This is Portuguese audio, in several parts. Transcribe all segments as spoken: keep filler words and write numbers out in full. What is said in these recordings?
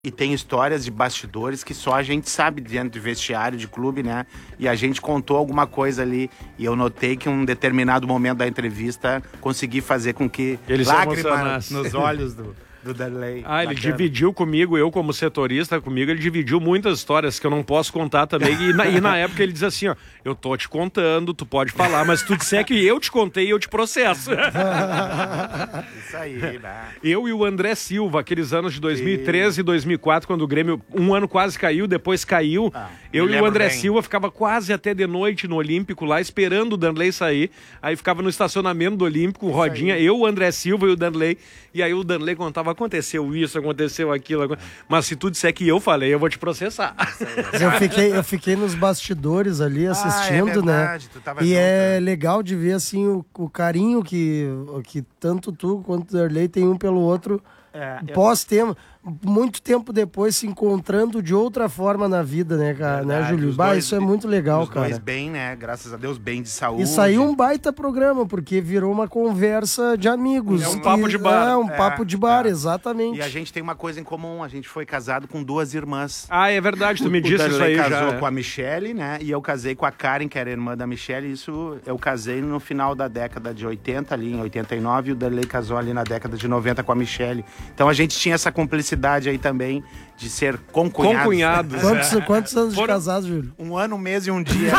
E tem histórias de bastidores que só a gente sabe dentro de vestiário, de clube, né? E a gente contou alguma coisa ali. E eu notei que em um determinado momento da entrevista consegui fazer com que Ele lágrimas nos olhos do... do Darley. Ah, ele Bacana. dividiu comigo, eu como setorista comigo, ele dividiu muitas histórias que eu não posso contar também. E na, e na época ele diz assim, ó, eu tô te contando, tu pode falar, mas se tu disser que eu te contei, eu te processo. Isso aí, né? Eu e o André Silva, aqueles anos de dois mil e treze e dois mil e quatro, quando o Grêmio um ano quase caiu, depois caiu. Ah, eu e o André bem. Silva ficava quase até de noite no Olímpico lá, esperando o Darley sair. Aí ficava no estacionamento do Olímpico, Isso rodinha, aí. eu, o André Silva e o Darley. E aí o Darley contava, aconteceu isso, aconteceu aquilo. Mas se tu disser que eu falei, eu vou te processar. Eu fiquei, eu fiquei nos bastidores ali assistindo, ah, é verdade, né? Tu tava e junto, é né? legal de ver assim o, o carinho que, que tanto tu quanto o Darley tem um pelo outro. É, pós-tempo, muito tempo depois se encontrando de outra forma na vida, né, cara? Verdade, né, Júlio? Bah, isso é muito legal, os cara. Os dois bem, né? Graças a Deus, bem de saúde. E saiu um baita programa, porque virou uma conversa de amigos. É um papo de bar. É, um é, papo de bar, é. exatamente. E a gente tem uma coisa em comum, a gente foi casado com duas irmãs. Ah, é verdade, tu me disse isso aí já. O casou com a Michele, né? E eu casei com a Karen, que era irmã da Michele. Isso eu casei no final da década de oitenta, ali em oitenta e nove, e o Darley casou ali na década de noventa com a Michele. Então a gente tinha essa cumplicidade aí também de ser concunhados. Concunhados. Quantos, é. quantos anos de casado, Júlio? Um ano, um mês e um dia.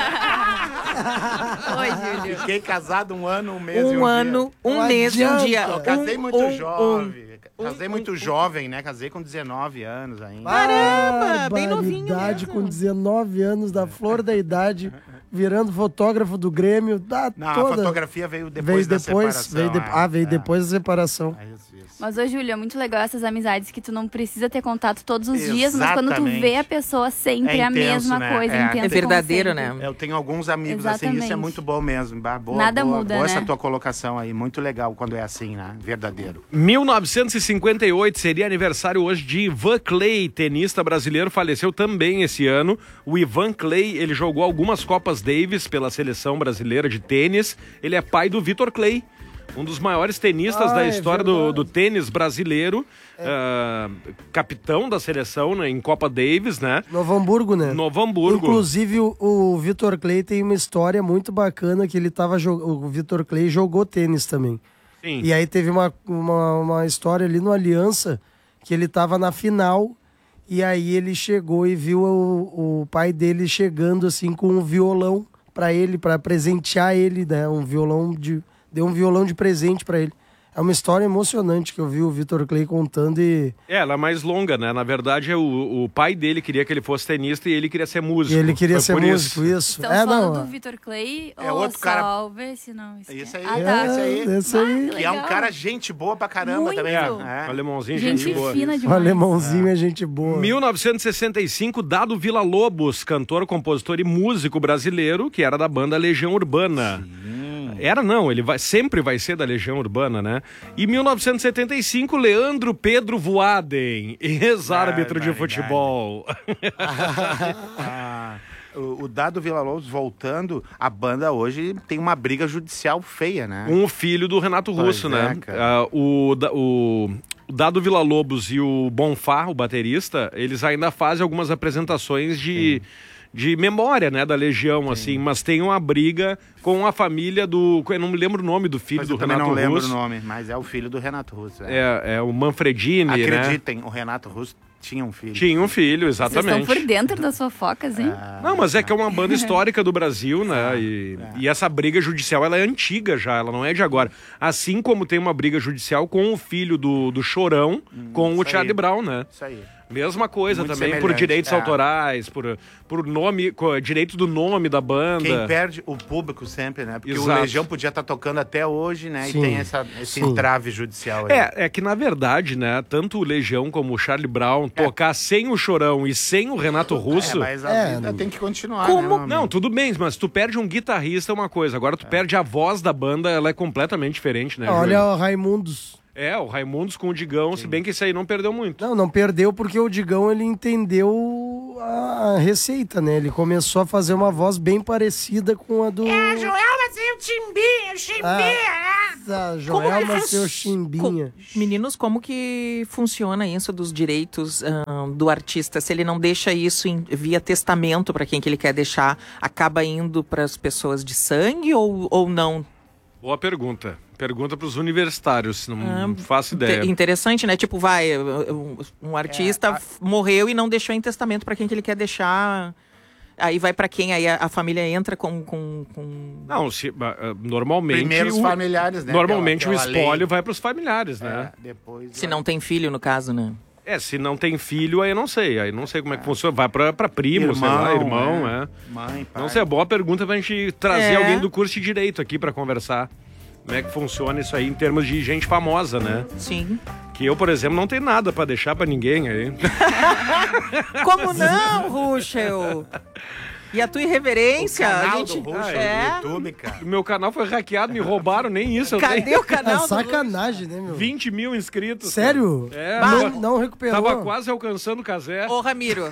Oi, Júlio. Fiquei casado um ano, um mês um e um ano, dia. Um mês e um dia. Eu casei um, muito um, jovem. Um, casei um, muito um, jovem, né? Casei com dezenove anos ainda. Caramba, bem novinho idade mesmo. Com dezenove anos, da flor da idade, virando fotógrafo do Grêmio. Da Não, toda... a fotografia veio depois veio da depois, separação. Veio de... é, ah, veio é. depois da separação. É isso, isso. Mas, ô, Júlio, é muito legal essas amizades que tu não precisa ter contato todos os Exatamente. dias, mas quando tu vê a pessoa sempre É a intenso, mesma né? coisa. É. intenso É verdadeiro, como sempre. né? Eu tenho alguns amigos Exatamente. assim, isso é muito bom mesmo. Bah, boa, Nada boa, muda, boa né? essa tua colocação aí, muito legal quando é assim, né? Verdadeiro. mil novecentos e cinquenta e oito seria aniversário hoje de Ivan Clay, tenista brasileiro, faleceu também esse ano. O Ivan Clay, ele jogou algumas Copas Davis pela seleção brasileira de tênis. Ele é pai do Vitor Clay, um dos maiores tenistas ah, da é história do, do tênis brasileiro, é. uh, capitão da seleção, né, em Copa Davis, né? Novo Hamburgo, né? Novo Hamburgo. Inclusive, o, o Vitor Clay tem uma história muito bacana que ele tava o Vitor Clay jogou tênis também. Sim. E aí teve uma, uma, uma história ali no Aliança que ele tava na final e aí ele chegou e viu o, o pai dele chegando assim com um violão para ele, para presentear ele, né? Um violão de deu um violão de presente para ele. É uma história emocionante que eu vi o Vitor Clay contando e... É, ela é mais longa, né? Na verdade, o, o pai dele queria que ele fosse tenista e ele queria ser músico. E ele queria Foi ser músico, isso. isso. Estão é, falando não. do Vitor Clay É ou outro só cara- o Verse, não? Isso Isso aí, ah, tá. esse aí. É, esse aí. Ah, E é um legal. cara gente boa pra caramba Muito. também. É, É. alemãozinho, gente, Gente boa. fina O demais. alemãozinho é gente boa. mil novecentos e sessenta e cinco, Dado Villa-Lobos, cantor, compositor e músico brasileiro, que era da banda Legião Urbana. Sim. Era não, ele vai, sempre vai ser da Legião Urbana, né? E mil novecentos e setenta e cinco, Leandro Pedro Voaden, ex-árbitro de futebol. Ah, o, o Dado Villa-Lobos voltando, a banda hoje tem uma briga judicial feia, né? Um filho do Renato Pois Russo, é, né? cara. Ah, o, da- o, o Dado Villa-Lobos e o Bonfá, o baterista, eles ainda fazem algumas apresentações de... de memória, né, da Legião, assim, mas tem uma briga com a família do... Eu não me lembro o nome do filho Mas do eu também Renato não lembro Russo. o nome, mas é o filho do Renato Russo. É. É, é o Manfredini, né? Acreditem, o Renato Russo tinha um filho. Tinha um filho, Vocês exatamente. estão por dentro das fofocas, hein? Não, mas é que é uma banda histórica do Brasil, né? E, e essa briga judicial, ela é antiga já, ela não é de agora. Assim como tem uma briga judicial com o filho do, do Chorão, com o isso Charlie aí. Brown, né? Isso aí. Mesma coisa Muito também, por semelhante, direitos é. autorais, por, por nome, co- direito do nome da banda. Quem perde o público sempre, né? Porque Exato. o Legião podia estar tocando até hoje, né? Sim, E tem essa, esse sim. entrave judicial aí. É, é que na verdade, né, tanto o Legião como o Charlie Brown tocar sem o Chorão e sem o Renato Russo... É, mas a É, vida não- tem que continuar, Como? né, meu amigo? Não, tudo bem, mas tu perde um guitarrista é uma coisa, agora tu perde a voz da banda, ela é completamente diferente, né, Olha Júlio? o Raimundos. É, o Raimundos com o Digão, se bem que esse aí não perdeu muito. Não, não perdeu porque o Digão ele entendeu a receita, né? Ele começou a fazer uma voz bem parecida com a do... É, Joel, mas tem o Timbinho, o Chimbinha, né? a Joelma, seu chimbinha. Co- Meninos, como que funciona isso dos direitos ahn, do artista? Se ele não deixa isso em- via testamento para quem que ele quer deixar, acaba indo para as pessoas de sangue ou, ou não? Boa pergunta. Pergunta para os universitários, não Ah, faço ideia. Inte- Interessante, né? Tipo, vai, um, um artista É, a- f- morreu e não deixou em testamento para quem que ele quer deixar. Aí vai para quem? Aí a, a família entra com... com, com... Não, se, ah, normalmente... Primeiros o- familiares, né? Normalmente Pela- o pela espólio lei. vai para os familiares, né? É, depois... Se não tem filho, no caso, né? É, se não tem filho, aí eu não sei. Aí não sei como é que funciona. Vai pra, pra primo, sei lá, irmão, é. Mãe, pai. Não sei, é boa pergunta pra gente trazer É. alguém do curso de Direito aqui pra conversar. Como é que funciona isso aí em termos de gente famosa, né? Sim. Que eu, por exemplo, não tenho nada pra deixar pra ninguém aí. Como não, Ruschel? E a tua irreverência? O canal a gente... do Ruxa, é. do YouTube, cara. O meu canal foi hackeado, me roubaram, nem isso eu Cadê tenho. o canal É do sacanagem, né, meu? vinte mil inscritos. Sério? É, não, tava- não recuperou. Tava quase alcançando o casé. Ô, Ramiro.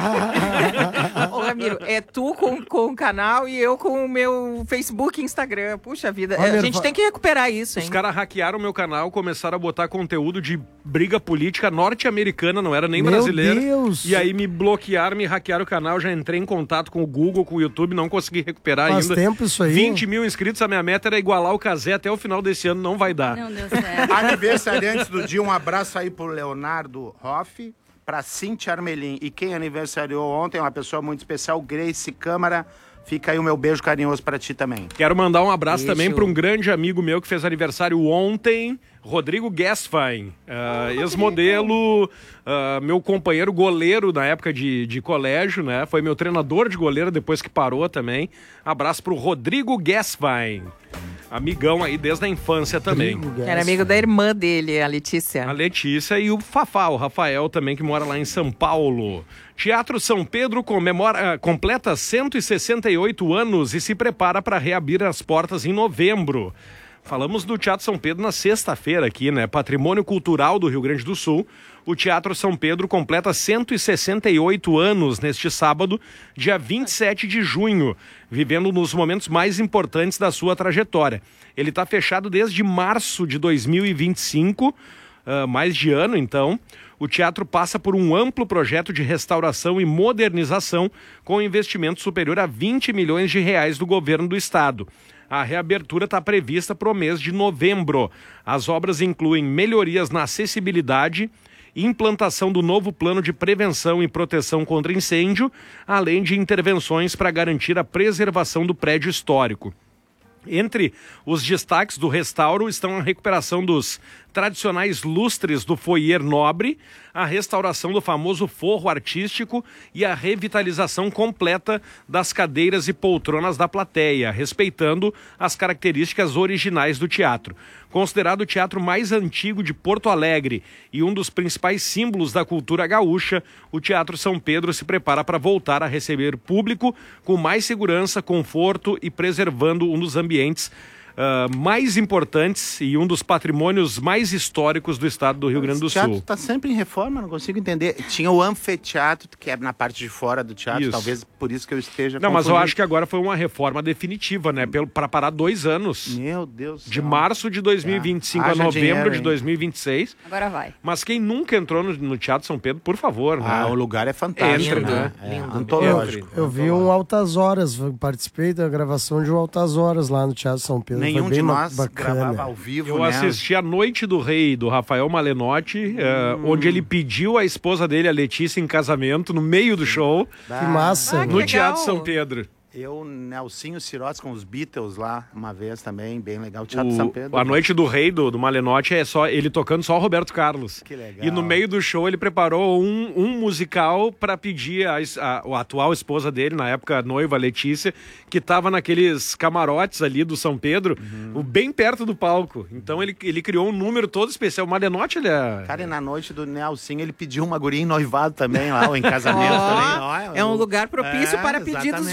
Ô, Ramiro, é tu com, com o canal e eu com o meu Facebook e Instagram. Puxa vida, Ô, é, a Ramiro, gente fa- tem que recuperar isso, hein? Os caras hackearam meu canal, começaram a botar conteúdo de briga política norte-americana, não era nem Meu brasileira. Deus. E aí me bloquearam, me hackearam o canal, já entrei em contato com o Google, com o YouTube, não consegui recuperar Faz ainda. tempo isso aí. vinte mil inscritos, a minha meta era igualar o Casé até o final desse ano, não vai dar. Não deu certo. Aniversariantes do dia, um abraço aí pro Leonardo Hoff, pra Cintia Armelin. E quem aniversariou ontem, uma pessoa muito especial, Grace Câmara. Fica aí o meu beijo carinhoso pra ti também. Quero mandar um abraço Beijo. também para um grande amigo meu que fez aniversário ontem, Rodrigo Gassfein, uh, ex-modelo, uh, meu companheiro goleiro na época de, de colégio, né? Foi meu treinador de goleiro depois que parou também. Abraço pro Rodrigo Gassfein, amigão aí desde a infância também. Era amigo da irmã dele, a Letícia. A Letícia e o Fafá, o Rafael também, que mora lá em São Paulo. Teatro São Pedro comemora, completa cento e sessenta e oito anos e se prepara para reabrir as portas em novembro. Falamos do Teatro São Pedro na sexta-feira aqui, né? Patrimônio Cultural do Rio Grande do Sul. O Teatro São Pedro completa cento e sessenta e oito anos neste sábado, dia vinte e sete de junho, vivendo nos momentos mais importantes da sua trajetória. Ele está fechado desde março de dois mil e vinte e cinco, uh, mais de ano então. O teatro passa por um amplo projeto de restauração e modernização com investimento superior a vinte milhões de reais do governo do estado. A reabertura está prevista para o mês de novembro. As obras incluem melhorias na acessibilidade, implantação do novo plano de prevenção e proteção contra incêndio, além de intervenções para garantir a preservação do prédio histórico. Entre os destaques do restauro estão a recuperação dos tradicionais lustres do foyer nobre, a restauração do famoso forro artístico e a revitalização completa das cadeiras e poltronas da plateia, respeitando as características originais do teatro. Considerado o teatro mais antigo de Porto Alegre e um dos principais símbolos da cultura gaúcha, o Teatro São Pedro se prepara para voltar a receber público com mais segurança, conforto e preservando um dos ambientes uh, mais importantes e um dos patrimônios mais históricos do estado do Rio Grande do O teatro Sul. está sempre em reforma, não consigo entender. Tinha o anfiteatro, que é na parte de fora do teatro, Isso. talvez por isso que eu esteja Não, mas eu confundindo. acho que agora foi uma reforma definitiva, né? Para parar dois anos. Meu Deus do De céu. março de dois mil e vinte e cinco É. a Haja novembro dinheiro, de hein? dois mil e vinte e seis. Agora vai. Mas quem nunca entrou no, no Teatro São Pedro, por favor, né? Ah, o lugar é fantástico, Entra, né? né? É, Lindo. antológico. Eu vi um Altas Horas, participei da gravação de um Altas Horas lá no Teatro São Pedro. Nenhum Foi bem de ma- nós bacana. gravava ao vivo, Eu né? assisti a Noite do Rei, do Rafael Malenotti, eh, onde ele pediu a esposa dele, a Letícia, em casamento, no meio do show, Que massa, Ah, meu. no legal. Teatro São Pedro. Eu, Nelsinho Cirós com os Beatles lá, uma vez também, bem legal. Teatro O- São Pedro. a Noite do Rei, do, do Malenotti, é só ele tocando só o Roberto Carlos. Que legal. E no meio do show ele preparou um, um musical para pedir a, es- a, a atual esposa dele, na época a noiva Letícia, que estava naqueles camarotes ali do São Pedro, Uhum. o- bem perto do palco. Então ele, ele criou um número todo especial. O Malenotti, ele é... Cara, e na noite do Nelsinho ele pediu uma guria em noivado também lá, ou em casamento Ó, também. Ó, é um lugar propício É, para pedidos de exatamente. casamento.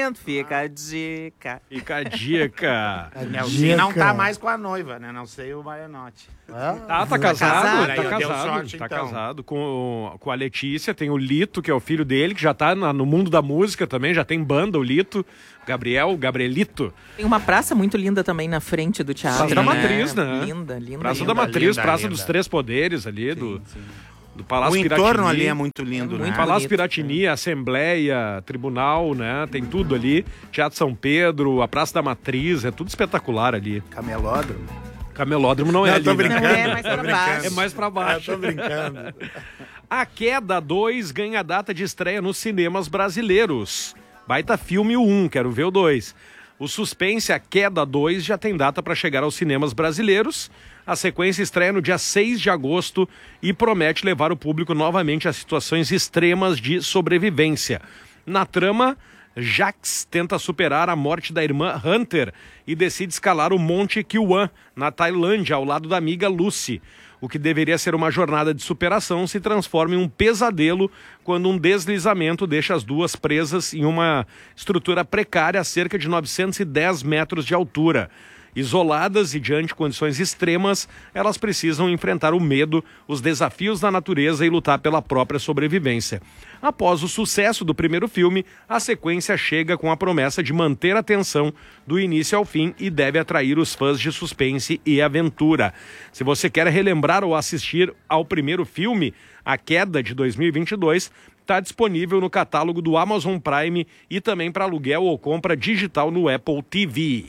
casamento. Fica a dica. Fica a dica. Nelsinho não tá mais com a noiva, né? Não sei o Baianote. Tá, tá casado, casado? tá Aí, ó, deu casado, sorte, tá então. casado com, com a Letícia, tem o Lito, que é o filho dele, que já tá na- no mundo da música também, já tem banda, o Lito, Gabriel, Gabrielito. Tem uma praça muito linda também na frente do teatro. Praça da né? Matriz, né? Linda, linda. Praça linda. da Matriz, linda, Praça linda. dos Três Poderes ali, do, do Palácio O Piratini. entorno ali é muito lindo, É né? muito Palácio bonito. Piratini, Assembleia, Tribunal, né? Tem tudo ali. Teatro São Pedro, a Praça da Matriz, é tudo espetacular ali. Camelódromo. Camelódromo não é Não, ali, tô né? brincando. Não é mais tô pra brincando. baixo. É mais pra baixo. Eu tô brincando. A Queda dois ganha data de estreia nos cinemas brasileiros. Baita filme o um, quero ver o dois. O suspense A Queda dois já tem data para chegar aos cinemas brasileiros. A sequência estreia no dia seis de agosto e promete levar o público novamente a situações extremas de sobrevivência. Na trama, Jax tenta superar a morte da irmã Hunter e decide escalar o Monte Kilwan, na Tailândia, ao lado da amiga Lucy. O que deveria ser uma jornada de superação se transforma em um pesadelo quando um deslizamento deixa as duas presas em uma estrutura precária a cerca de novecentos e dez metros de altura. Isoladas e diante de condições extremas, elas precisam enfrentar o medo, os desafios da natureza e lutar pela própria sobrevivência. Após o sucesso do primeiro filme, a sequência chega com a promessa de manter a tensão do início ao fim e deve atrair os fãs de suspense e aventura. Se você quer relembrar ou assistir ao primeiro filme, A Queda de dois mil e vinte e dois, está disponível no catálogo do Amazon Prime e também para aluguel ou compra digital no Apple T V.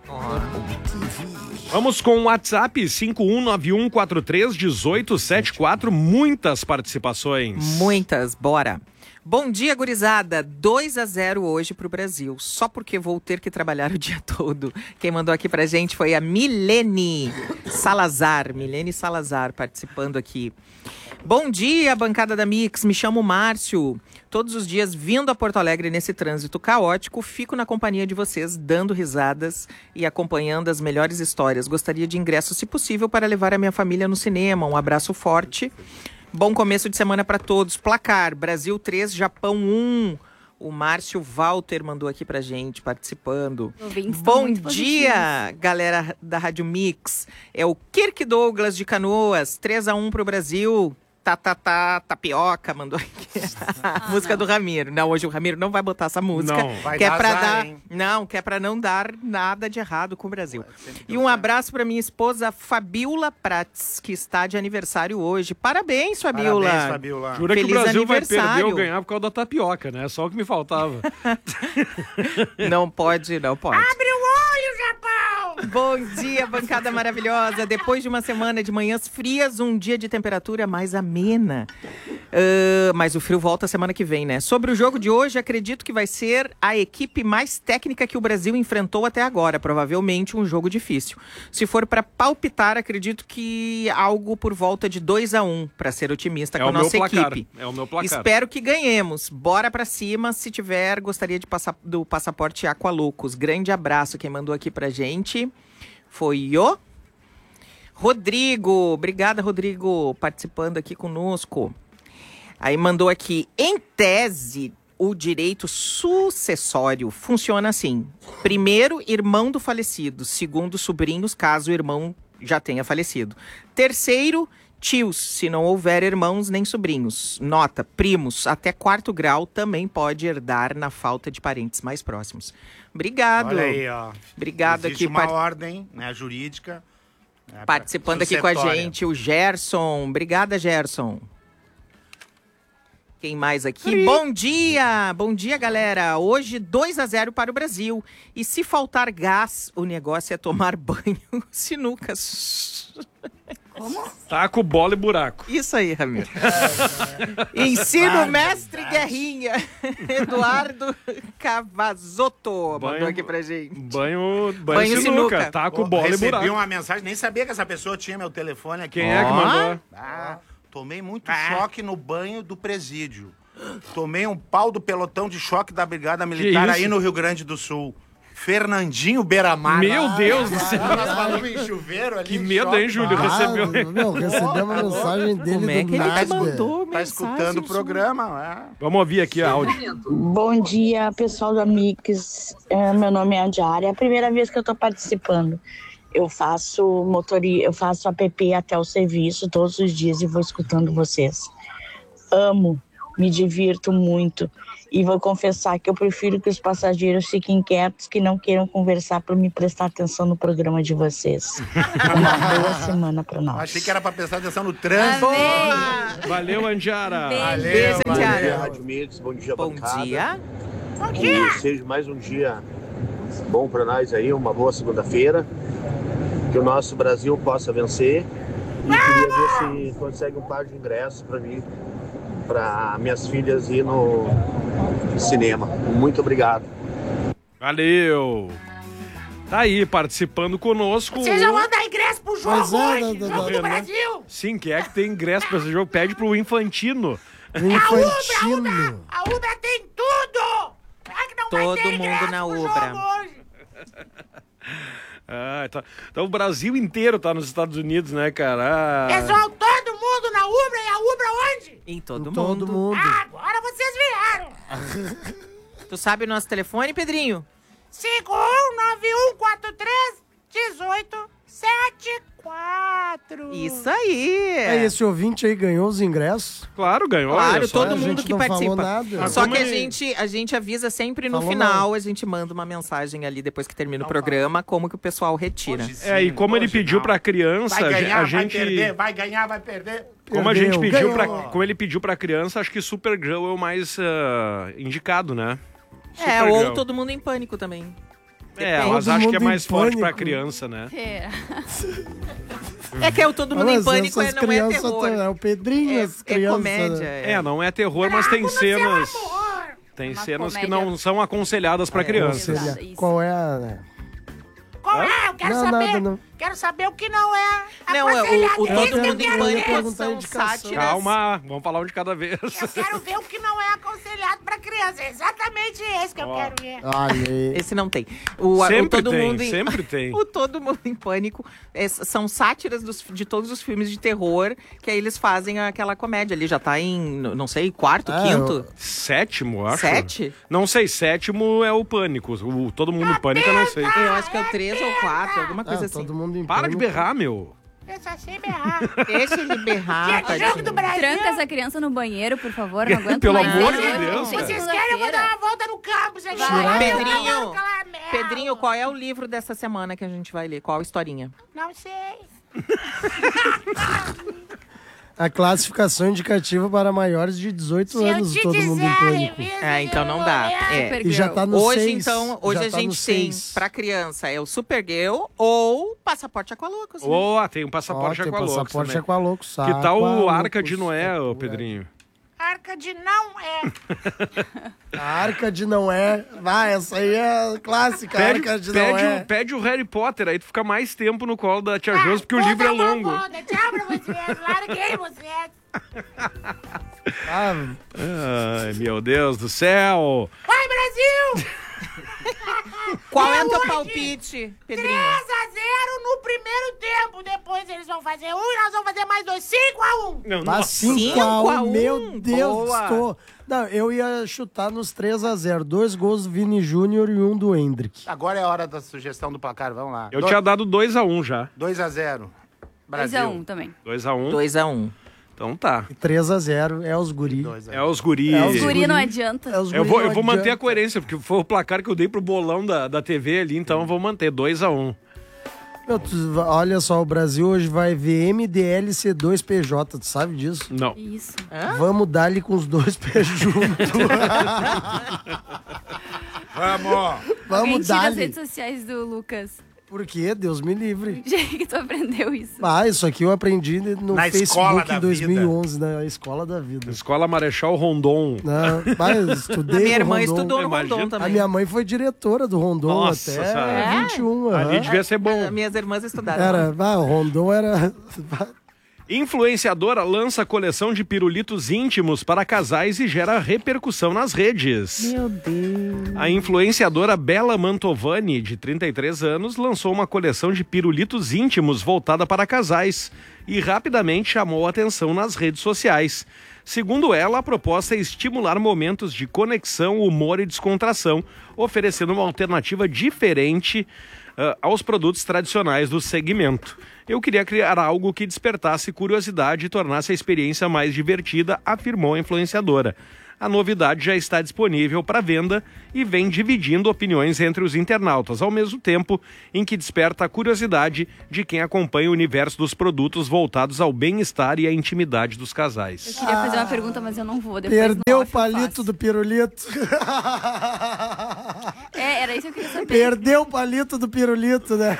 Vamos com o WhatsApp cinco um nove um quatro três um oito sete quatro. Muitas participações. Muitas, bora. Bom dia, gurizada. dois a zero hoje pro Brasil, só porque vou ter que trabalhar o dia todo. Quem mandou aqui pra gente foi a Milene Salazar. Milene Salazar participando aqui. Bom dia, bancada da Mix. Me chamo Márcio. Todos os dias vindo a Porto Alegre nesse trânsito caótico, fico na companhia de vocês, dando risadas e acompanhando as melhores histórias. Gostaria de ingresso, se possível, para levar a minha família no cinema. Um abraço forte. Bom começo de semana para todos. Placar, Brasil três, Japão um. O Márcio Walter mandou aqui pra gente, participando. Ouvintes estão Bom muito dia, galera da Rádio Mix. É o Kirk Douglas de Canoas, três a um pro Brasil. Tá, tá, tá, tapioca, mandou aqui. A música do Ramiro. Não, hoje o Ramiro não vai botar essa música. Não, vai que é dar pra azar, dar, hein? não, que é pra não dar nada de errado com o Brasil. E um abraço pra minha esposa Fabiola Prats, que está de aniversário hoje. Parabéns, Fabiola. Parabéns, Fabiola. Jura que Feliz o Brasil vai perder aniversário. ou ganhar por causa da tapioca, né? Só o que me faltava. Não pode, não pode. Abre o olho, Japão! Bom dia, bancada maravilhosa. Depois de uma semana de manhãs frias, um dia de temperatura mais amena. Uh, mas o frio volta semana que vem, né? Sobre o jogo de hoje, acredito que vai ser a equipe mais técnica que o Brasil enfrentou até agora. Provavelmente um jogo difícil. Se for para palpitar, acredito que algo por volta de dois a um, para ser otimista É com a o meu nossa placar. equipe. É o meu placar. Espero que ganhemos. Bora pra cima. Se tiver, gostaria de passar do passaporte Aqualoucos. Grande abraço. Quem mandou aqui pra gente foi o Rodrigo. Obrigada, Rodrigo, participando aqui conosco. Aí mandou aqui, em tese, o direito sucessório funciona assim. Primeiro, irmão do falecido. Segundo, sobrinhos, caso o irmão já tenha falecido. Terceiro, tios, se não houver irmãos nem sobrinhos. Nota, primos, até quarto grau também pode herdar na falta de parentes mais próximos. Obrigado. Olha aí, ó. Obrigado Existe aqui, uma par- ordem, né, jurídica. né, participando aqui com a sucessória. gente, o Gerson. Obrigada, Gerson. Quem mais aqui? Oi. Bom dia! Bom dia, galera! Hoje dois a zero para o Brasil. E se faltar gás, o negócio é tomar banho sinucas. Taco, bola e buraco. Isso aí, Ramiro. Ensino mestre Guerrinha. Eduardo Cavazotto mandou Banho- aqui pra gente. Banho, banho, Banho sinuca. sinuca. Taco, Pô, bola e recebi buraco. uma mensagem, nem sabia que essa pessoa tinha meu telefone aqui. Quem é que Ó. mandou? Ah, tomei muito choque no banho do presídio. Tomei um pau do pelotão de choque da Brigada Militar isso? aí no Rio Grande do Sul. Fernandinho Beiramar. Meu Deus do céu. Nós falamos em chuveiro ali. Que medo, hein, Júlio? Ah, Recebeu. Meu, recebeu uma mensagem dele Como é do que ele nada. te mandou Tá escutando o programa. É. Vamos ouvir aqui a áudio. Bom dia, pessoal da Mix. É, meu nome é Andiara. É a primeira vez que eu tô participando. Eu faço motoria, eu faço app até o serviço todos os dias e vou escutando vocês. Amo, me divirto muito. E vou confessar que eu prefiro que os passageiros fiquem quietos, que não queiram conversar para me prestar atenção no programa de vocês. Uma boa semana para nós. Achei que era pra prestar atenção no trânsito. Valeu, Andiara. Valeu, Beijo, valeu. Tiara. Rádio Mix, bom dia, Bom bancada. dia. Que seja mais um dia bom para nós aí, uma boa segunda-feira. Que o nosso Brasil possa vencer. E queria ver se consegue um par de ingressos para mim, para minhas filhas ir no cinema. Muito obrigado. Valeu. Tá aí, participando conosco. Vocês já vão dar ingresso pro jogo Mas é, hoje, não, não, jogo não, do não. Brasil. Sim, quem é que tem ingresso pra esse jogo? Pede pro Infantino. Infantino. A Ubra tem tudo. Será que não vai Todo ter mundo ingresso na pro Ubra. jogo hoje? Ah, tá. Então o Brasil inteiro tá nos Estados Unidos, né, cara? Ah. Pessoal, todo mundo na Ubra e a Ubra onde? Em todo, Todo mundo. mundo. Ah, agora vocês vieram. Tu sabe o nosso telefone, Pedrinho? cinco um nove um quatro três um oito sete quatro. Isso aí. É, esse ouvinte aí ganhou os ingressos. Claro, ganhou. Claro, olha só. todo a mundo gente que não falou participa. nada. Só como que a ele- gente, a gente avisa sempre no Falou final, nada. a gente manda uma mensagem ali depois que termina o programa, como que o pessoal retira. Hoje sim, É, e como ele hoje pediu não. pra criança, Vai ganhar, a gente. vai perder, vai ganhar, vai perder. Como a gente Perdeu, pediu pra, ganhou. como ele pediu pra criança, acho que Supergirl é o mais ah, indicado, né? É, Supergirl. ou Todo Mundo em Pânico também. É, Depende. mas Todo acho que é mundo em mais forte pra pânico. criança, né? É. É que é o Todo Mundo Mas em Pânico essas não é crianças terror. tão- É o Pedrinho, É, as é crianças. comédia. né? É, não é terror, mas tem cenas. Tem Uma cenas que comédia. não são aconselhadas pra É, criança. Seria- Exato, isso. Qual é a... Qual é? Eu quero Não, saber. nada, não. Quero saber o que não é. Não, é o, o Eu Todo ia Mundo em perguntar- eu ia Pânico perguntar a são indicação. sátiras. Calma, vamos falar um de cada vez. Eu quero ver o que não é aconselhado pra criança. É exatamente esse que eu Ó. quero ver. Olha aí. Esse não tem. O, o Sempre Todo tem, Mundo em... sempre tem. O Todo Mundo em Pânico é, são sátiras dos- de todos os filmes de terror, que aí eles fazem aquela comédia ali. Já tá em, não sei, quarto, Ah, quinto? Sétimo, acho. Sete? Não sei, sétimo é o Pânico. O Todo Mundo em Pânico eu não sei. Eu acho que é o três ou quatro, alguma coisa Ah, assim. todo mundo em Para de pânico. berrar, meu. Eu só sei berrar. Deixa ele berrar, Gente, tadinho. jogo do Brasil. Tranca essa criança no banheiro, por favor. Não aguento Pelo mais. amor Hoje de eu Deus, não sei cara. Vocês segunda-feira. querem, eu vou dar uma volta no campus. Gente. Tirar- Vai, Pedrinho, eu vou calar merda. Pedrinho, qual é o livro dessa semana que a gente vai ler? Qual historinha? Não sei. A classificação indicativa para maiores de dezoito Se eu anos, te todo mundo em dizer, pânico. revisa, É, então eu não vou dá. ler. É. Supergirl. E já tá no Hoje, seis. então, hoje já a tá no gente tem seis. pra criança é o Supergirl ou Passaporte Aqualocos. né? Ó, tem um Ó, passaporte tem Aqualocos passaporte também. Aqualocos. Que tal o Aqualocos, Arca de Noé, ô Aqualocos. Pedrinho? Arca de não é. A Arca de Noé. Vai, essa aí é clássica. Pede, Arca de pede, Noé. o, pede o Harry Potter, aí tu fica mais tempo no colo da Tia Ah, Josi, porque o vou livro é dar uma longo. volta. Tchau pra vocês. Larguei vocês. Ah, Ai, meu Deus do céu. Vai, Brasil! Qual é o teu hoje, palpite, Pedrinho? três a zero no primeiro tempo. Depois eles vão fazer um e nós vamos fazer mais dois. cinco a um. Não, mas nossa. cinco cinco a a um, um, meu Deus, boa. estou... Não, eu ia chutar nos três a zero. Dois gols do Vini Júnior e um do Hendrick. Agora é a hora da sugestão do placar, vamos lá. Eu tinha dado dois a um já. dois a zero. dois Brasil. a um também. dois a um. dois a um. Então tá. três a zero é os guri. dois a É os guri. É os Guri guri. não adianta. É os Eu guri, vou, eu não vou manter a adianta. coerência, porque foi o placar que eu dei pro bolão da, da T V ali, então eu vou manter dois a um. Meu, tu- olha só, o Brasil hoje vai ver M D L C dois P J, tu sabe disso? Não. Isso. Vamos dar-lhe com os dois pés juntos. Vamos! Alguém Vamos tira as dar-lhe. redes sociais do Lucas. Por quê? Deus me livre. Gente, que tu aprendeu isso. Ah, isso aqui eu aprendi no Na escola Facebook da em dois mil e onze, na Escola da Vida. Escola Marechal Rondon. Não, mas A estudei minha no irmã Rondon. estudou no Imagina. Rondon A também. minha mãe foi diretora do Rondon Nossa até Senhora. vinte e um. Ali aham. devia ser bom. Minhas irmãs estudaram. Era, ah, o Rondon era... Influenciadora lança coleção de pirulitos íntimos para casais e gera repercussão nas redes. Meu Deus. A influenciadora Bela Mantovani, de trinta e três anos, lançou uma coleção de pirulitos íntimos voltada para casais e rapidamente chamou a atenção nas redes sociais. Segundo ela, a proposta é estimular momentos de conexão, humor e descontração, oferecendo uma alternativa diferente uh, aos produtos tradicionais do segmento. Eu queria criar algo que despertasse curiosidade e tornasse a experiência mais divertida, afirmou a influenciadora. A novidade já está disponível para venda e vem dividindo opiniões entre os internautas, ao mesmo tempo em que desperta a curiosidade de quem acompanha o universo dos produtos voltados ao bem-estar e à intimidade dos casais. Eu queria fazer uma pergunta, mas eu não vou. Depois Perdeu o palito do pirulito. É, era isso que eu queria saber. Perdeu o palito do pirulito, né?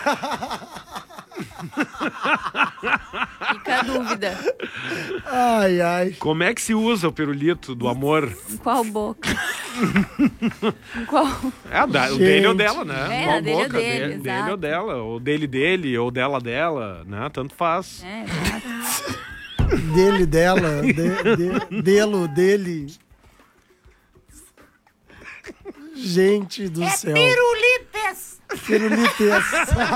Fica a dúvida. Ai, ai. Como é que se usa o pirulito do amor? Em qual boca? Em qual? É, a da, o dele ou dela, né? É, Qual a dele ou boca? dele, dele, dele exato. ou dela, ou dele dele, ou dela dela, né? Tanto faz. É, exato. Dele, dela, de, de, delo, dele. Gente do É céu. pirulites. Pirulites.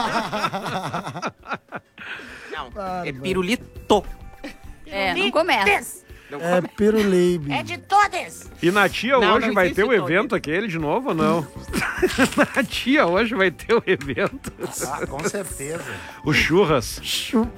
Não, é pirulito. É, não começa. É piruleibe. É de todas. E na tia Não, hoje não vai existe ter o todo. evento aquele de novo ou não? Na tia hoje vai ter o evento. Ah, com certeza. O churras. Chu-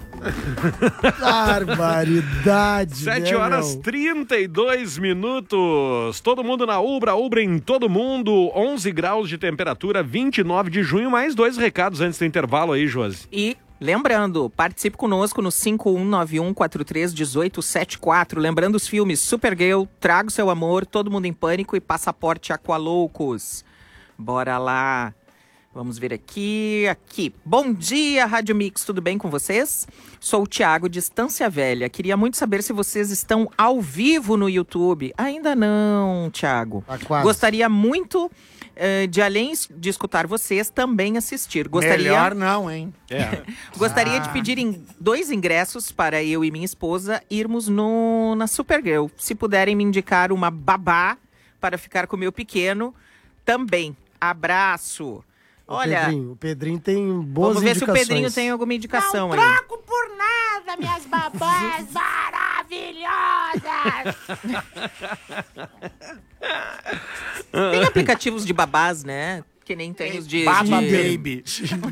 Barbaridade. Sete né, horas meu? trinta e dois minutos. Todo mundo na Ubra, Ubra em todo mundo. onze graus de temperatura, vinte e nove de junho. Mais dois recados antes do intervalo aí, Josi. E lembrando, participe conosco no cinco um nove um quatro três um oito sete quatro. Lembrando os filmes Supergirl, Trago Seu Amor, Todo Mundo em Pânico e Passaporte Aqualoucos. Bora lá. Vamos ver aqui, aqui. Bom dia, Rádio Mix, tudo bem com vocês? Sou o Thiago de Estância Velha. Queria muito saber se vocês estão ao vivo no YouTube. Ainda não, Thiago. Tá quase. Gostaria muito eh, de, além de escutar vocês, também assistir. Gostaria... Melhor não, hein? É. Gostaria Ah. de pedir em dois ingressos para eu e minha esposa irmos no, na Supergirl. Se puderem me indicar uma babá para ficar com o meu pequeno, também. Abraço. O Olha, Pedrinho, o Pedrinho tem boas vamos ver se o indicações. Pedrinho tem alguma indicação Não aí. troco por nada, minhas babás maravilhosas. Tem aplicativos de babás, né? Que nem tem os de... Baba de... Baby.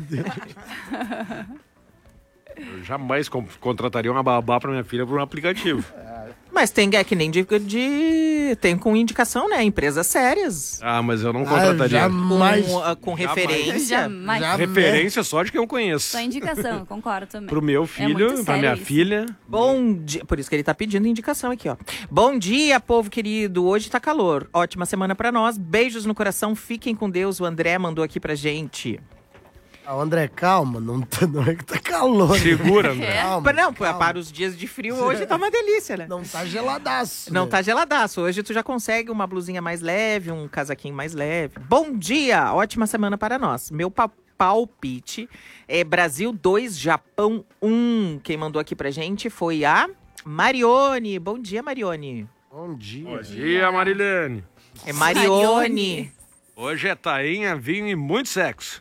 Eu jamais com- contrataria uma babá pra minha filha por um aplicativo. Mas tem é que nem de, de... Tem com indicação, né? Empresas sérias. Ah, mas eu não Ah, contrataria. jamais. Com, ah, com referência. Jamais. Já- Referência só de quem eu conheço. Só indicação, concordo também. Pro meu filho, muito pra sério minha isso. filha. Bom dia. Por isso que ele tá pedindo indicação aqui, ó. Bom dia, povo querido. Hoje tá calor. Ótima semana pra nós. Beijos no coração. Fiquem com Deus. O André mandou aqui pra gente. Ah, André, calma, não, tá- não é que tá calor. né? Segura, André. Calma, Mas não, calma. para os dias de frio, hoje tá uma delícia, né? Não tá geladaço. Não né? tá geladaço. Hoje tu já consegue uma blusinha mais leve, um casaquinho mais leve. Bom dia! Ótima semana para nós. Meu pa- palpite é Brasil dois, Japão um. Quem mandou aqui pra gente foi a Marione. Bom dia, Marione. Bom dia. Bom dia, Marilene. É Marione. Marione. Hoje é tainha, vinho e muito sexo.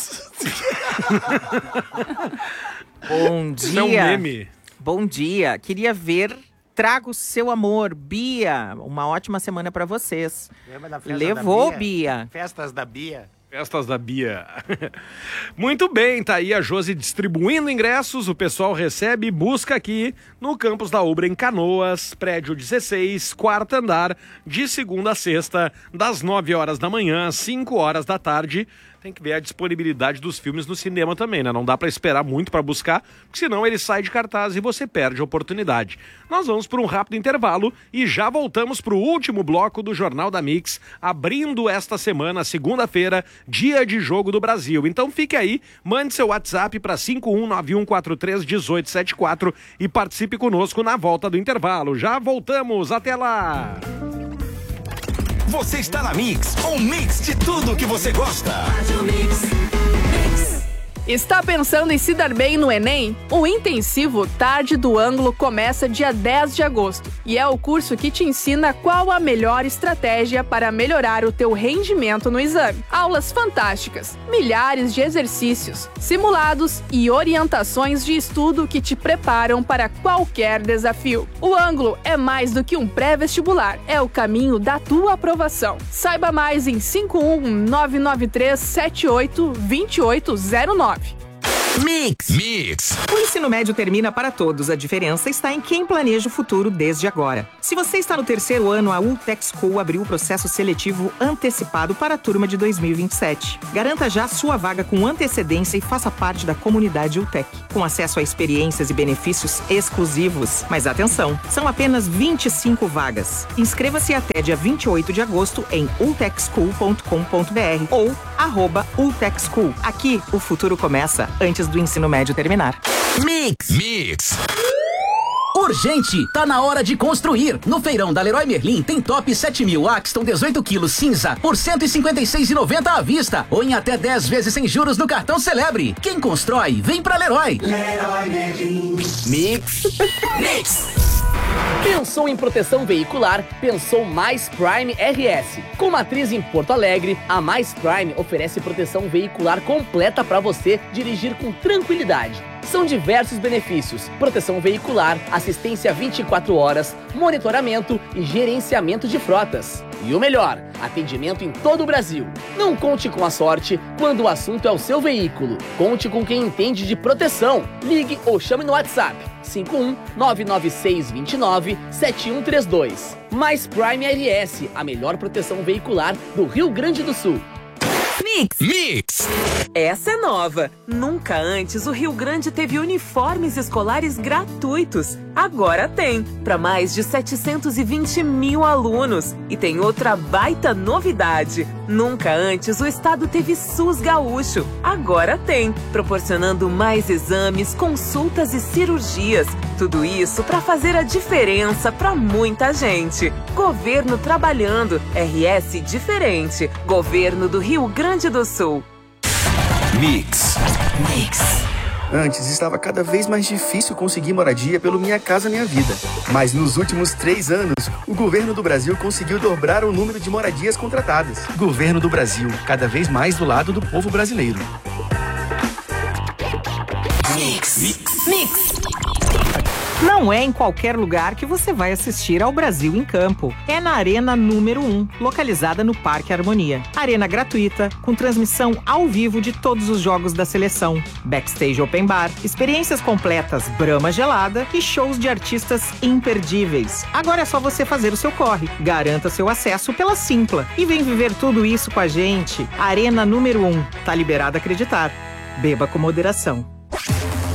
Bom Isso é um dia. meme. Bom dia. Queria ver Trago Seu Amor. Bia, uma ótima semana pra vocês. Lembra da festa Levou, da Bia. Festas da Bia. Festas da Bia. Muito bem, tá aí a Josi distribuindo ingressos. O pessoal recebe e busca aqui no campus da Ubra em Canoas, prédio dezesseis, quarto andar, de segunda a sexta, das nove horas da manhã às cinco horas da tarde. Tem que ver a disponibilidade dos filmes no cinema também, né? Não dá pra esperar muito pra buscar, porque senão ele sai de cartaz e você perde a oportunidade. Nós vamos por um rápido intervalo e já voltamos pro último bloco do Jornal da Mix, abrindo esta semana, segunda-feira, dia de jogo do Brasil. Então fique aí, mande seu WhatsApp para cinco um nove um quatro três um oito sete quatro e participe conosco na volta do intervalo. Já voltamos, até lá! Você está na Mix, um mix de tudo que você gosta. Está pensando em se dar bem no Enem? O intensivo Tarde do Ângulo começa dia dez de agosto e é o curso que te ensina qual a melhor estratégia para melhorar o teu rendimento no exame. Aulas fantásticas, milhares de exercícios, simulados e orientações de estudo que te preparam para qualquer desafio. O Ângulo é mais do que um pré-vestibular, é o caminho da tua aprovação. Saiba mais em cinco um nove nove três sete oito dois oito zero nove. Mix. Mix. O ensino médio termina para todos. A diferença está em quem planeja o futuro desde agora. Se você está no terceiro ano, a Ultec School abriu o processo seletivo antecipado para a turma de dois mil e vinte e sete. Garanta já sua vaga com antecedência e faça parte da comunidade Ultec, com acesso a experiências e benefícios exclusivos. Mas atenção, são apenas vinte e cinco vagas. Inscreva-se até dia vinte e oito de agosto em ultec school ponto com ponto b r ou arroba Ultec School. Aqui, o futuro começa antes do ensino médio terminar. Mix. Mix. Urgente! Tá na hora de construir! No feirão da Leroy Merlin tem top sete mil Axton dezoito quilos cinza por cento e cinquenta e seis reais e noventa centavos à vista ou em até dez vezes sem juros no cartão Celebre. Quem constrói, vem pra Leroy! Leroy Merlin. Mix. Mix. Pensou em proteção veicular? Pensou Mais Prime R S. Com matriz em Porto Alegre, a Mais Prime oferece proteção veicular completa para você dirigir com tranquilidade. São diversos benefícios: proteção veicular, assistência vinte e quatro horas, monitoramento e gerenciamento de frotas. E o melhor, atendimento em todo o Brasil. Não conte com a sorte quando o assunto é o seu veículo. Conte com quem entende de proteção. Ligue ou chame no WhatsApp cinco um nove nove seis dois nove sete um três dois. Mais Prime R S, a melhor proteção veicular do Rio Grande do Sul. Mix. Mix. Essa é nova. Nunca antes o Rio Grande teve uniformes escolares gratuitos. Agora tem, para mais de setecentos e vinte mil alunos. E tem outra baita novidade. Nunca antes o estado teve SUS gaúcho. Agora tem, proporcionando mais exames, consultas e cirurgias. Tudo isso para fazer a diferença para muita gente. Governo trabalhando. R S diferente. Governo do Rio Grande do Sul. Mix. Mix. Antes estava cada vez mais difícil conseguir moradia pelo Minha Casa Minha Vida. Mas nos últimos três anos, o governo do Brasil conseguiu dobrar o número de moradias contratadas. Governo do Brasil, cada vez mais do lado do povo brasileiro. Mix. Mix. Mix. Não é em qualquer lugar que você vai assistir ao Brasil em Campo. É na Arena número um, localizada no Parque Harmonia. Arena gratuita, com transmissão ao vivo de todos os jogos da seleção. Backstage Open Bar, experiências completas Brahma gelada e shows de artistas imperdíveis. Agora é só você fazer o seu corre. Garanta seu acesso pela Simpla. E vem viver tudo isso com a gente. Arena número um. Tá liberado a acreditar. Beba com moderação.